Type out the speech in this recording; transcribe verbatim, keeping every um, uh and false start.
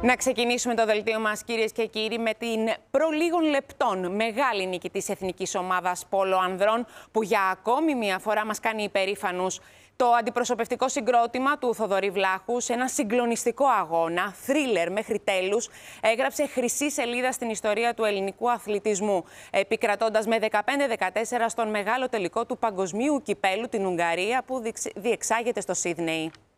Να ξεκινήσουμε το δελτίο μας, κυρίες και κύριοι, με την προ λίγων λεπτών μεγάλη νίκη της εθνικής ομάδας πόλο ανδρών, που για ακόμη μια φορά μας κάνει υπερήφανους. Το αντιπροσωπευτικό συγκρότημα του Θοδωρή Βλάχου, σε ένα συγκλονιστικό αγώνα, θρίλερ μέχρι τέλους, έγραψε χρυσή σελίδα στην ιστορία του ελληνικού αθλητισμού, επικρατώντας με δεκαπέντε δεκατέσσερα στον μεγάλο τελικό του παγκοσμίου κυπέλου την Ουγγαρία, που διεξάγεται στο Σίδνεϊ.